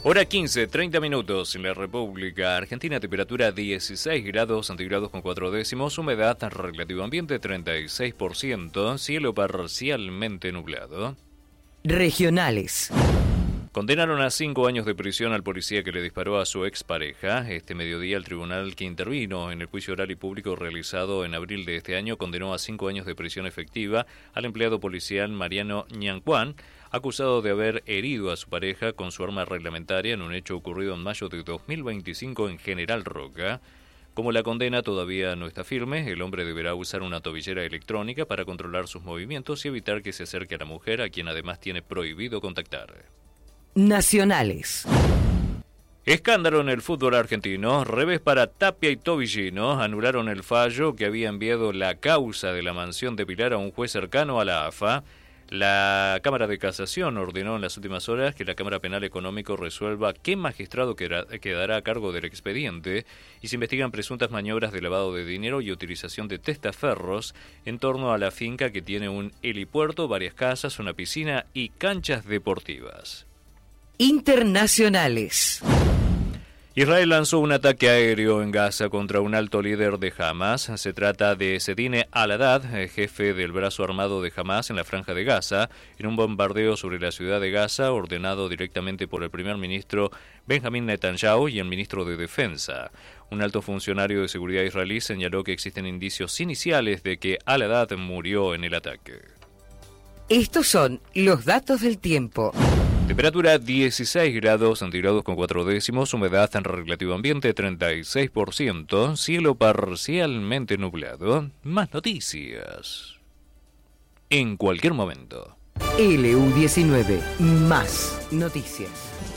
Hora 15, 30 minutos en la República Argentina, temperatura 16 grados centígrados con 4 décimos, humedad relativo ambiente 36%, cielo parcialmente nublado. Regionales. Condenaron a 5 años de prisión al policía que le disparó a su expareja. Este mediodía el tribunal que intervino en el juicio oral y público realizado en abril de este año condenó a 5 años de prisión efectiva al empleado policial Mariano Ñancuán, acusado de haber herido a su pareja con su arma reglamentaria en un hecho ocurrido en mayo de 2025 en General Roca. Como la condena todavía no está firme, el hombre deberá usar una tobillera electrónica para controlar sus movimientos y evitar que se acerque a la mujer, a quien además tiene prohibido contactar. Nacionales. Escándalo en el fútbol argentino. Revés para Tapia y Tobillino anularon el fallo que había enviado la causa de la mansión de Pilar a un juez cercano a la AFA. La Cámara de Casación ordenó en las últimas horas que la Cámara Penal Económico resuelva qué magistrado quedará a cargo del expediente y se investigan presuntas maniobras de lavado de dinero y utilización de testaferros en torno a la finca que tiene un helipuerto, varias casas, una piscina y canchas deportivas. Internacionales. Israel lanzó un ataque aéreo en Gaza contra un alto líder de Hamas. Se trata de Zedine al-Haddad, jefe del brazo armado de Hamas en la Franja de Gaza, en un bombardeo sobre la ciudad de Gaza ordenado directamente por el primer ministro Benjamin Netanyahu y el ministro de Defensa. Un alto funcionario de seguridad israelí señaló que existen indicios iniciales de que al-Haddad murió en el ataque. Estos son los datos del tiempo. Temperatura 16 grados centígrados con 4 décimos, humedad en relativo ambiente 36%, cielo parcialmente nublado. Más noticias en cualquier momento. LU19, más noticias.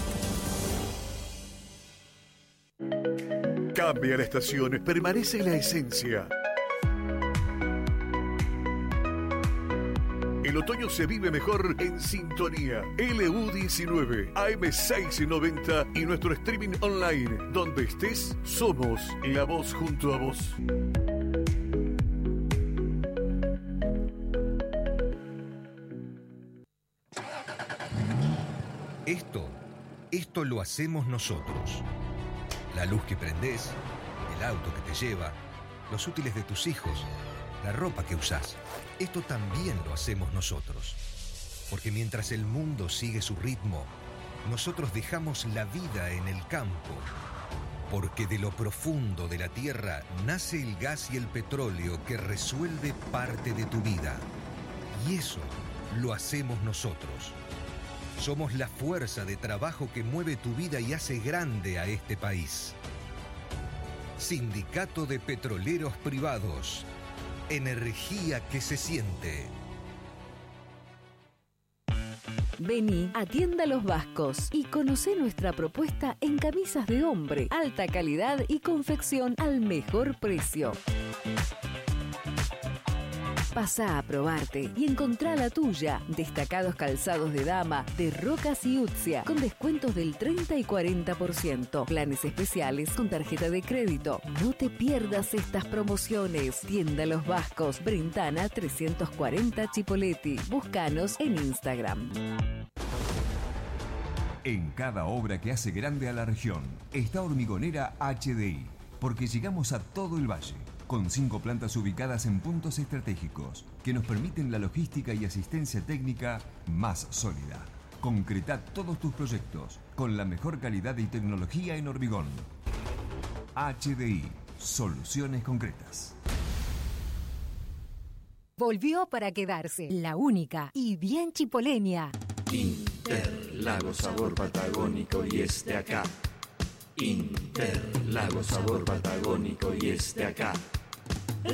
Cambia la estación, permanece la esencia. El otoño se vive mejor en sintonía. LU19, AM690 y nuestro streaming online. Donde estés, somos la voz junto a vos. Esto lo hacemos nosotros. La luz que prendés, el auto que te lleva, los útiles de tus hijos, la ropa que usás. Esto también lo hacemos nosotros. Porque mientras el mundo sigue su ritmo, nosotros dejamos la vida en el campo. Porque de lo profundo de la tierra nace el gas y el petróleo que resuelve parte de tu vida. Y eso lo hacemos nosotros. Somos la fuerza de trabajo que mueve tu vida y hace grande a este país. Sindicato de Petroleros Privados. Energía que se siente. Vení a Tienda Los Vascos y conocé nuestra propuesta en camisas de hombre, alta calidad y confección al mejor precio. Pasá a probarte y encontrá la tuya. Destacados calzados de dama, de Rocas y Utzia, con descuentos del 30 y 40%. Planes especiales con tarjeta de crédito. No te pierdas estas promociones. Tienda Los Vascos, Brentana 340 Chipoleti. Búscanos en Instagram. En cada obra que hace grande a la región está Hormigonera HDI, porque llegamos a todo el valle, con 5 plantas ubicadas en puntos estratégicos que nos permiten la logística y asistencia técnica más sólida. Concreta todos tus proyectos con la mejor calidad y tecnología en hormigón. HDI, soluciones concretas. Volvió para quedarse, la única y bien chipoleña. Interlagos, sabor patagónico y acá. Interlagos, sabor patagónico y acá.